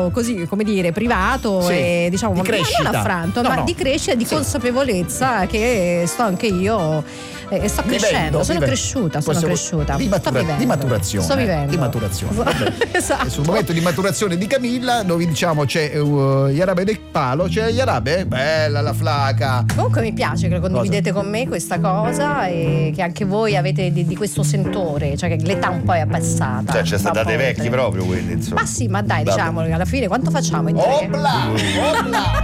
così, come dire, privato, Sì, e diciamo di non crescita. affranto, No, ma no. di crescita, di Sì. consapevolezza che sto anche io sto crescendo, sono cresciuta, Di sto vivendo. Di maturazione. Sto vivendo. Di maturazione. Vabbè. Esatto. E sul momento di maturazione di Camilla, noi vi diciamo c'è Yarabe del Palo, c'è Yarabe, bella la flaca. Comunque mi piace che condividete con me questa cosa e che anche voi avete di questo sentore, cioè che l'età un po' è abbassata. Cioè, c'è stata dei oltre. vecchi proprio, quindi insomma. Ma sì, ma dai, diciamolo, alla fine quanto facciamo in tre? Opla! Opla!